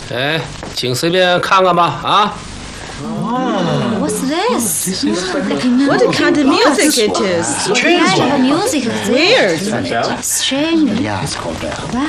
哎，请随便看看吧啊。 What's this? What kind of music it is? What kind of music is this? Weird. Strange. Yeah, it's called that.